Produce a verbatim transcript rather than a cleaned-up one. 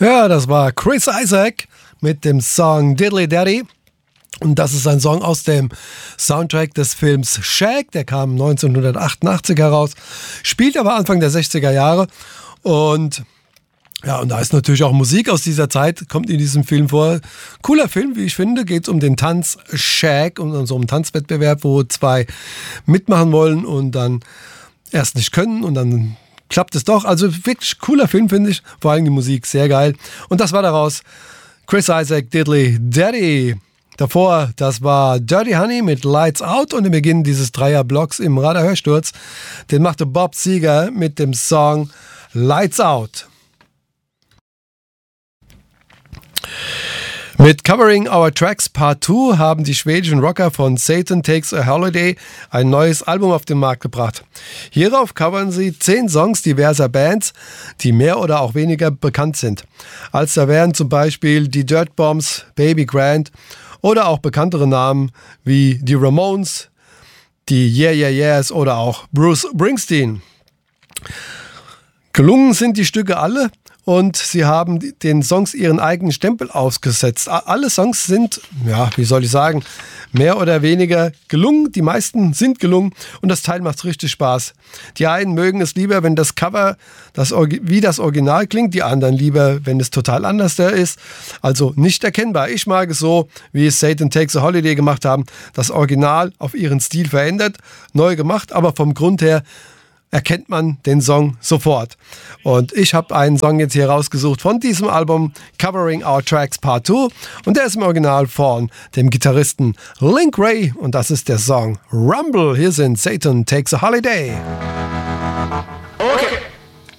Ja, das war Chris Isaak mit dem Song Diddly Daddy. Und das ist ein Song aus dem Soundtrack des Films Shaq. Der kam neunzehnhundertachtundachtzig heraus, spielt aber Anfang der sechziger Jahre. Und ja, und da ist natürlich auch Musik aus dieser Zeit, kommt in diesem Film vor. Cooler Film, wie ich finde, geht es um den Tanz Shaq, um so einen Tanzwettbewerb, wo zwei mitmachen wollen und dann erst nicht können und dann klappt es doch. Also wirklich cooler Film, finde ich. Vor allem die Musik, sehr geil. Und das war daraus Chris Isaak, Diddly Daddy. Davor, das war Dirty Honey mit Lights Out und im Beginn dieses Dreierblocks im Radarhörsturz, den machte Bob Seger mit dem Song Lights Out. Mit Covering Our Tracks Part zwei haben die schwedischen Rocker von Satan Takes a Holiday ein neues Album auf den Markt gebracht. Hierauf covern sie zehn Songs diverser Bands, die mehr oder auch weniger bekannt sind. Als da wären zum Beispiel die Dirt Bombs, Baby Grant oder auch bekanntere Namen wie die Ramones, die Yeah Yeah Yeahs oder auch Bruce Springsteen. Gelungen sind die Stücke alle. Und sie haben den Songs ihren eigenen Stempel ausgesetzt. Alle Songs sind, ja, wie soll ich sagen, mehr oder weniger gelungen. Die meisten sind gelungen und das Teil macht richtig Spaß. Die einen mögen es lieber, wenn das Cover das, wie das Original klingt, die anderen lieber, wenn es total anders ist. Also nicht erkennbar. Ich mag es so, wie es Satan Takes a Holiday gemacht haben. Das Original auf ihren Stil verändert, neu gemacht, aber vom Grund her erkennt man den Song sofort. Und ich habe einen Song jetzt hier rausgesucht von diesem Album Covering Our Tracks Part zwei und der ist im Original von dem Gitarristen Link Wray und das ist der Song Rumble. Hier sind Satan Takes a Holiday.